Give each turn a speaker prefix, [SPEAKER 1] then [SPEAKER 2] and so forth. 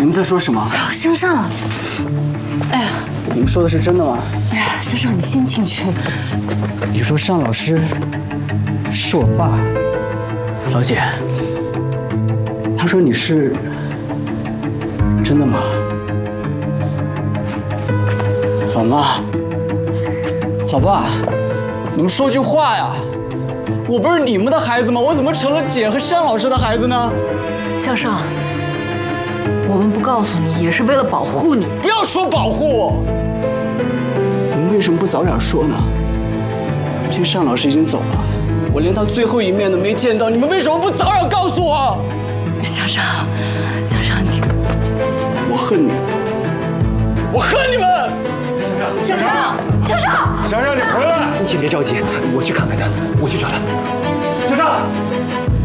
[SPEAKER 1] 们在说什么？
[SPEAKER 2] 向上，哎呀，
[SPEAKER 1] 你们说的是真的吗？
[SPEAKER 2] 哎呀，向上，你先进去。
[SPEAKER 1] 你说尚老师是我爸，老姐，他说你是真的吗？老妈，老爸，你们说句话呀！我不是你们的孩子吗？我怎么成了姐和尚老师的孩子呢？
[SPEAKER 2] 向上，我们不告诉你也是为了保护你。
[SPEAKER 1] 不要说保护我，你们为什么不早点说呢？这尚老师已经走了，我连他最后一面都没见到，你们为什么不早点告诉我？
[SPEAKER 2] 向上，向上，你，
[SPEAKER 1] 我恨你，我恨你们！
[SPEAKER 2] 向上，向上，
[SPEAKER 3] 想让你回来，
[SPEAKER 4] 你请别着急，我去看看他，我去找他。
[SPEAKER 3] 向上。